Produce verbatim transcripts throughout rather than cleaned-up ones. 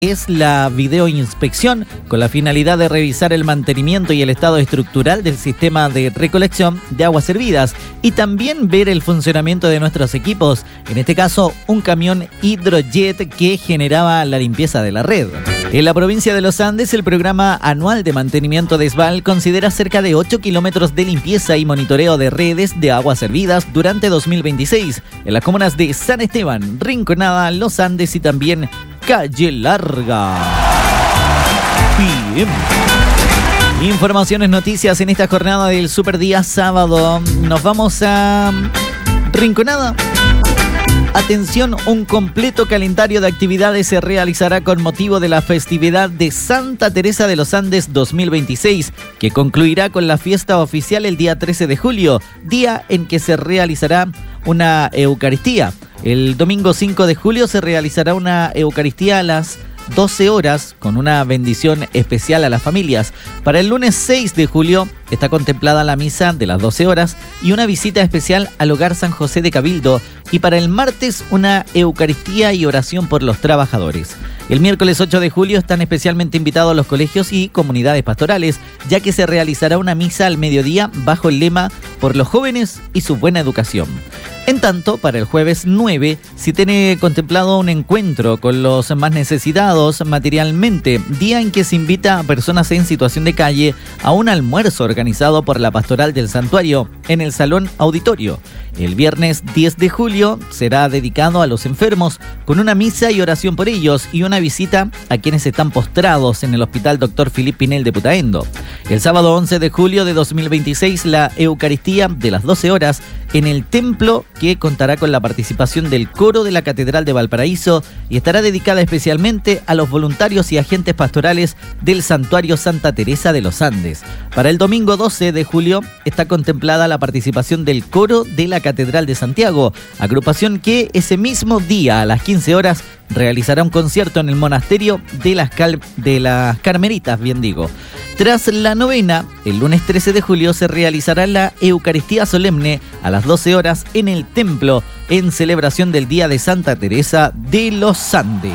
Es la videoinspección con la finalidad de revisar el mantenimiento y el estado estructural del sistema de recolección de aguas servidas y también ver el funcionamiento de nuestros equipos, en este caso un camión hidrojet que generaba la limpieza de la red. En la provincia de Los Andes, el programa anual de mantenimiento de ESBAL considera cerca de ocho kilómetros de limpieza y monitoreo de redes de aguas servidas durante dos mil veintiséis en las comunas de San Esteban, Rinconada, Los Andes y también Calle Larga. Bien. Informaciones, noticias en esta jornada del Super Día Sábado. Nos vamos a Rinconada. Atención, un completo calendario de actividades se realizará con motivo de la festividad de Santa Teresa de los Andes dos mil veintiséis, que concluirá con la fiesta oficial el día trece de julio, día en que se realizará una Eucaristía. El domingo cinco de julio se realizará una Eucaristía a las doce horas con una bendición especial a las familias. Para el lunes seis de julio está contemplada la misa de las doce horas y una visita especial al Hogar San José de Cabildo, y para el martes una Eucaristía y oración por los trabajadores. El miércoles ocho de julio están especialmente invitados los colegios y comunidades pastorales, ya que se realizará una misa al mediodía bajo el lema por los jóvenes y su buena educación. En tanto, para el jueves nueve se tiene contemplado un encuentro con los más necesitados materialmente, día en que se invita a personas en situación de calle a un almuerzo organizado por la Pastoral del Santuario en el Salón Auditorio. El viernes diez de julio será dedicado a los enfermos con una misa y oración por ellos y una visita a quienes están postrados en el Hospital doctor Philippe Pinel de Putaendo. El sábado once de julio de dos mil veintiséis la Eucaristía de las doce horas en el templo, que contará con la participación del coro de la Catedral de Valparaíso y estará dedicada especialmente a los voluntarios y agentes pastorales del Santuario Santa Teresa de los Andes. Para el domingo doce de julio está contemplada la participación del coro de la Catedral de Santiago, agrupación que ese mismo día a las quince horas realizará un concierto en el monasterio de las, Cal- de las Carmelitas, bien digo. Tras la novena, el lunes trece de julio se realizará la Eucaristía solemne a las doce horas en el templo en celebración del Día de Santa Teresa de los Andes.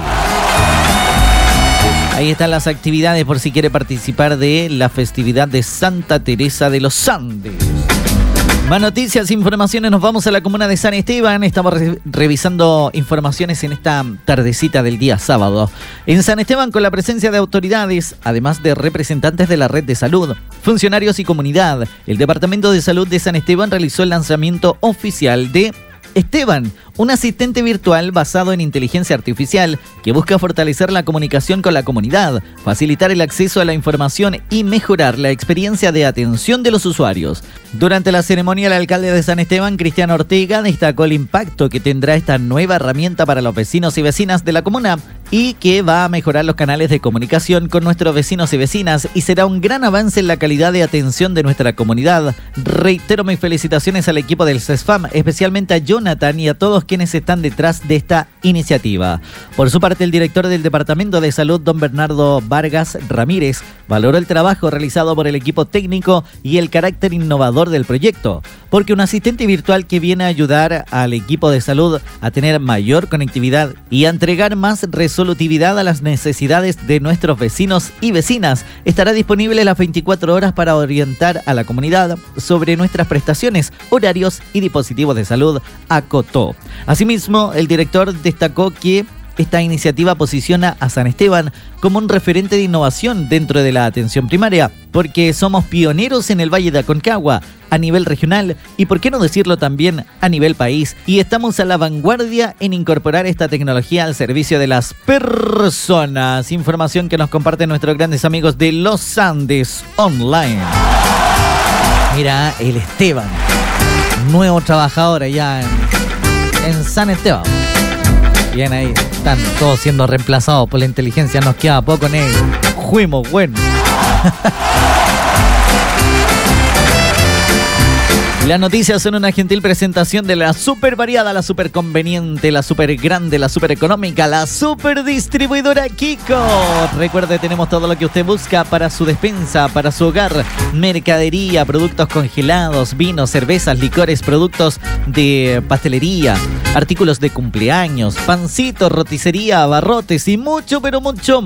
Ahí están las actividades por si quiere participar de la festividad de Santa Teresa de los Andes. Más noticias, informaciones, nos vamos a la comuna de San Esteban. Estamos re- revisando informaciones en esta tardecita del día sábado. En San Esteban, con la presencia de autoridades, además de representantes de la red de salud, funcionarios y comunidad, el Departamento de Salud de San Esteban realizó el lanzamiento oficial de Esteban, un asistente virtual basado en inteligencia artificial que busca fortalecer la comunicación con la comunidad, facilitar el acceso a la información y mejorar la experiencia de atención de los usuarios. Durante la ceremonia, el alcalde de San Esteban, Cristian Ortega, destacó el impacto que tendrá esta nueva herramienta para los vecinos y vecinas de la comuna y que va a mejorar los canales de comunicación con nuestros vecinos y vecinas y será un gran avance en la calidad de atención de nuestra comunidad. Reitero mis felicitaciones al equipo del CESFAM, especialmente a Jonathan y a todos quienes están detrás de esta iniciativa. Por su parte, el director del Departamento de Salud, don Bernardo Vargas Ramírez, valoró el trabajo realizado por el equipo técnico y el carácter innovador del proyecto, porque un asistente virtual que viene a ayudar al equipo de salud a tener mayor conectividad y a entregar más resolutividad a las necesidades de nuestros vecinos y vecinas estará disponible las veinticuatro horas para orientar a la comunidad sobre nuestras prestaciones, horarios y dispositivos de salud, acotó. Asimismo, el director destacó que esta iniciativa posiciona a San Esteban como un referente de innovación dentro de la atención primaria, porque somos pioneros en el Valle de Aconcagua a nivel regional y, por qué no decirlo, también a nivel país, y estamos a la vanguardia en incorporar esta tecnología al servicio de las personas. Información que nos comparten nuestros grandes amigos de Los Andes Online. Mira, el Esteban, nuevo trabajador allá en, en San Esteban. Bien ahí, están todos siendo reemplazados por la inteligencia, nos queda poco negro. Fuimos, bueno. Las noticias son una gentil presentación de la super variada, la super conveniente, la super grande, la super económica, la super distribuidora Kiko. Recuerde, tenemos todo lo que usted busca para su despensa, para su hogar, mercadería, productos congelados, vinos, cervezas, licores, productos de pastelería, artículos de cumpleaños, pancitos, roticería, abarrotes y mucho, pero mucho